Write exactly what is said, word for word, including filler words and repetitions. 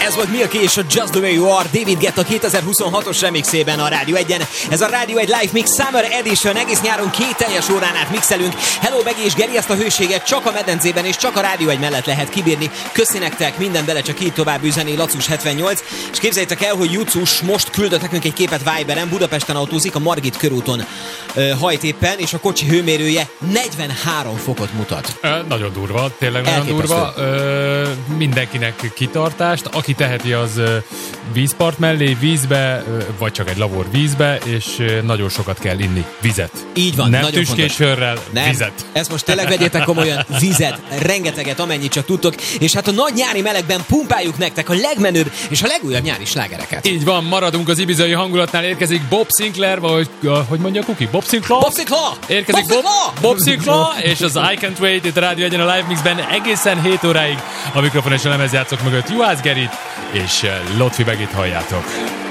Ez volt Milky és a Just the Way You Are, David Guetta kétezer-huszonhatos remixében a Rádió egyen. Ez a Rádió egy Live Mix Summer Edition, egész nyáron két teljes órán át mixelünk. Hello Begi és Geri, ezt a hőséget csak a medencében és csak a Rádió egy mellett lehet kibírni. Köszi nektek, minden bele csak így tovább üzeni, Lacus hetvennyolc. És képzeljétek el, hogy Jucus most küldött nekünk egy képet Viberen, Budapesten autózik, a Margit körúton ö, hajt éppen, és a kocsi hőmérője negyvenhárom fokot mutat. E, nagyon durva, tényleg nagyon Elképesztő. durva. Ö, mindenkinek kitartást, aki teheti, az ö, vízpart mellé, vízbe, ö, vagy csak egy lavor vízbe, és ö, nagyon sokat kell inni vizet. Így van, nem nagyon tüskés sörrel, vizet. Ezt most tényleg vegyétek komolyan, vizet, rengeteget, amennyit csak tudtok, és hát a nagy nyári melegben pumpáljuk nektek a legmenőbb és a legújabb nyári slágereket. Így van, maradunk az ibizai hangulatnál, érkezik Bob Sinclair, vagy hogy mondja Kuki? Bob Sinclair? Bob Sinclair! Érkezik Bob, Bob Sinclair, és az I Can't Wait itt a Rádió egyen a Live Mixben egészen hét óráig a mikrofon és a lemezjátszók mögött Juhász Gerit és Lotfi Begit halljátok.